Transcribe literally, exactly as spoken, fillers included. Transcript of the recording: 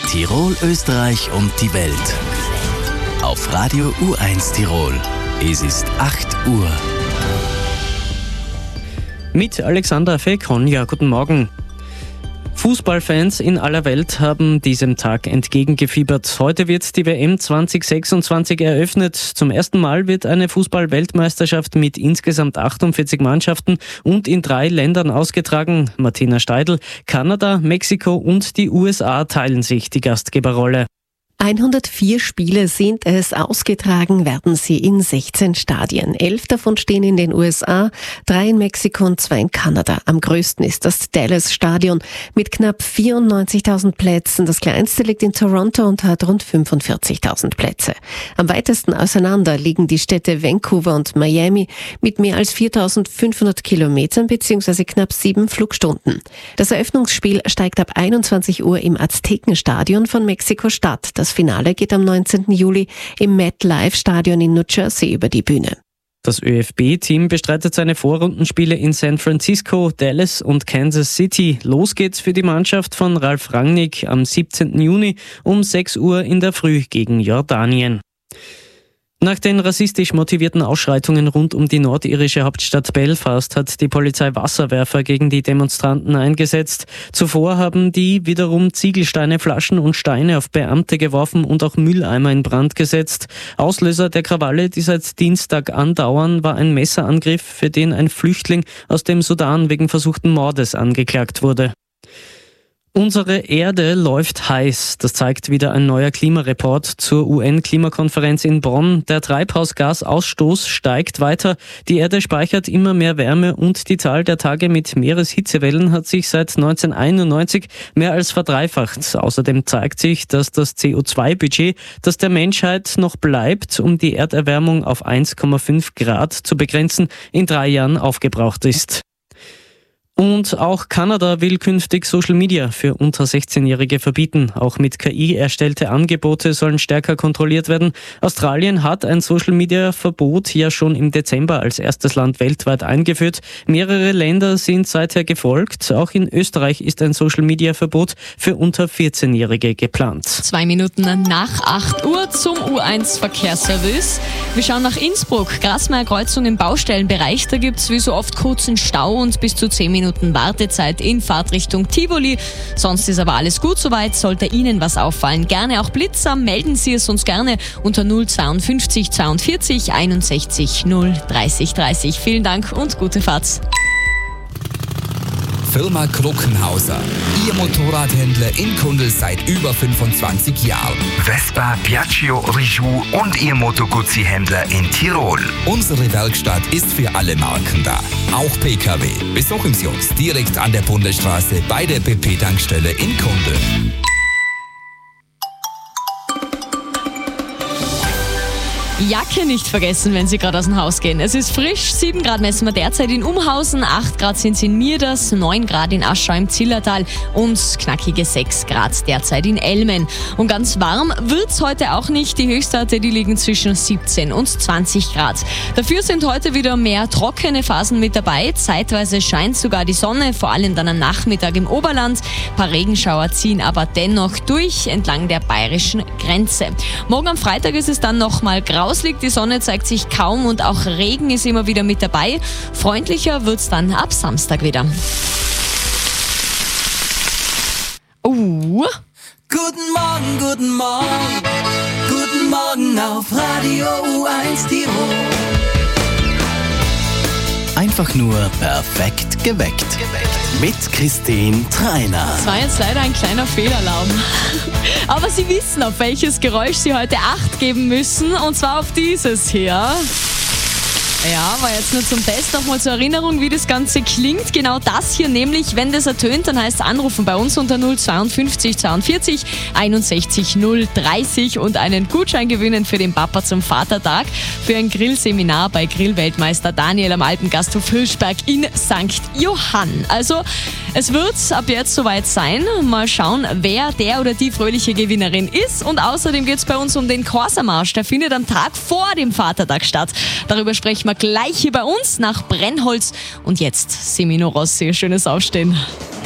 Tirol, Österreich und die Welt. Auf Radio U eins Tirol. Es ist acht Uhr. Mit Alexandra Fekron, ja, guten Morgen. Fußballfans in aller Welt haben diesem Tag entgegengefiebert. Heute wird die W M zwanzig sechsundzwanzig eröffnet. Zum ersten Mal wird eine Fußball-Weltmeisterschaft mit insgesamt achtundvierzig Mannschaften und in drei Ländern ausgetragen. Martina Steidl, Kanada, Mexiko und die U S A teilen sich die Gastgeberrolle. hundertvier Spiele sind es, ausgetragen werden sie in sechzehn Stadien. Elf davon stehen in den U S A, drei in Mexiko und zwei in Kanada. Am größten ist das Dallas-Stadion mit knapp vierundneunzigtausend Plätzen. Das kleinste liegt in Toronto und hat rund fünfundvierzigtausend Plätze. Am weitesten auseinander liegen die Städte Vancouver und Miami mit mehr als viertausendfünfhundert Kilometern bzw. knapp sieben Flugstunden. Das Eröffnungsspiel steigt ab einundzwanzig Uhr im Aztekenstadion von Mexiko-Stadt. Das Finale geht am neunzehnten Juli im MetLife-Stadion in New Jersey über die Bühne. Das ÖFB-Team bestreitet seine Vorrundenspiele in San Francisco, Dallas und Kansas City. Los geht's für die Mannschaft von Ralf Rangnick am siebzehnten Juni um sechs Uhr in der Früh gegen Jordanien. Nach den rassistisch motivierten Ausschreitungen rund um die nordirische Hauptstadt Belfast hat die Polizei Wasserwerfer gegen die Demonstranten eingesetzt. Zuvor haben die wiederum Ziegelsteine, Flaschen und Steine auf Beamte geworfen und auch Mülleimer in Brand gesetzt. Auslöser der Krawalle, die seit Dienstag andauern, war ein Messerangriff, für den ein Flüchtling aus dem Sudan wegen versuchten Mordes angeklagt wurde. Unsere Erde läuft heiß. Das zeigt wieder ein neuer Klimareport zur U N-Klimakonferenz in Bonn. Der Treibhausgasausstoß steigt weiter. Die Erde speichert immer mehr Wärme und die Zahl der Tage mit Meereshitzewellen hat sich seit neunzehnhunderteinundneunzig mehr als verdreifacht. Außerdem zeigt sich, dass das C O zwei Budget, das der Menschheit noch bleibt, um die Erderwärmung auf eins Komma fünf Grad zu begrenzen, in drei Jahren aufgebraucht ist. Und auch Kanada will künftig Social Media für unter sechzehnjährige verbieten. Auch mit K I erstellte Angebote sollen stärker kontrolliert werden. Australien hat ein Social Media Verbot ja schon im Dezember als erstes Land weltweit eingeführt. Mehrere Länder sind seither gefolgt. Auch in Österreich ist ein Social Media Verbot für unter vierzehnjährige geplant. Zwei Minuten nach acht Uhr zum U eins Verkehrsservice. Wir schauen nach Innsbruck. Grasmeier Kreuzung im Baustellenbereich. Da gibt es wie so oft kurzen Stau und bis zu zehn Minuten Wartezeit in Fahrtrichtung Tivoli. Sonst ist aber alles gut soweit. Sollte Ihnen was auffallen, gerne auch Blitzer. Melden Sie es uns gerne unter null zweiundfünfzig zweiundvierzig einundsechzig null dreißig dreißig. Vielen Dank und gute Fahrt. Firma Kruckenhauser. Ihr Motorradhändler in Kundl seit über fünfundzwanzig Jahren. Vespa, Piaggio, Rijou und Ihr Moto Guzzi-Händler in Tirol. Unsere Werkstatt ist für alle Marken da. Auch P K W. Besuchen Sie uns direkt an der Bundesstraße bei der B P-Tankstelle in Kundl. Jacke nicht vergessen, wenn Sie gerade aus dem Haus gehen. Es ist frisch, sieben Grad messen wir derzeit in Umhausen, acht Grad sind es in Mierders, neun Grad in Aschau im Zillertal und knackige sechs Grad derzeit in Elmen. Und ganz warm wird's heute auch nicht. Die Höchstwerte, die liegen zwischen siebzehn und zwanzig Grad. Dafür sind heute wieder mehr trockene Phasen mit dabei. Zeitweise scheint sogar die Sonne, vor allem dann am Nachmittag im Oberland. Ein paar Regenschauer ziehen aber dennoch durch entlang der bayerischen Grenze. Morgen am Freitag ist es dann nochmal grau. Liegt. Die Sonne zeigt sich kaum und auch Regen ist immer wieder mit dabei. Freundlicher wird's dann ab Samstag wieder. Uh. Guten Morgen, guten Morgen, guten Morgen auf Radio U eins Tirol. Einfach nur perfekt geweckt. Mit Christine Treiner. Das war jetzt leider ein kleiner Fehlalarm. Aber Sie wissen, auf welches Geräusch Sie heute Acht geben müssen. Und zwar auf dieses hier. Ja, war jetzt nur zum Test. Nochmal zur Erinnerung, wie das Ganze klingt. Genau das hier nämlich, wenn das ertönt, dann heißt es anrufen bei uns unter null zweiundfünfzig zweiundvierzig einundsechzig null dreißig und einen Gutschein gewinnen für den Papa zum Vatertag für ein Grillseminar bei Grillweltmeister Daniel am Alpengasthof Hirschberg in Sankt Johann. Also es wird ab jetzt soweit sein. Mal schauen, wer der oder die fröhliche Gewinnerin ist. Und außerdem geht es bei uns um den Corsa-Marsch. Der findet am Tag vor dem Vatertag statt. Darüber sprechen wir gleich hier bei uns nach Brennholz. Und jetzt Semino Rossi, schönes Aufstehen.